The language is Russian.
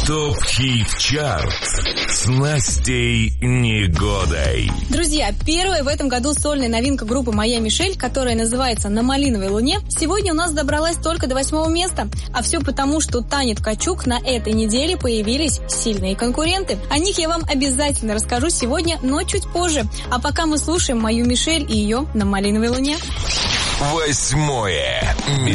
ТОП-ХИТ-ЧАРТ с Настей Негодой. Друзья, первая в этом году сольная новинка группы «Моя Мишель», которая называется «На малиновой луне», сегодня у нас добралась только до 8 места. А все потому, что Тане Ткачук на этой неделе появились сильные конкуренты. О них я вам обязательно расскажу сегодня, но чуть позже. А пока мы слушаем «Мою Мишель» и ее «На малиновой луне». 8 место.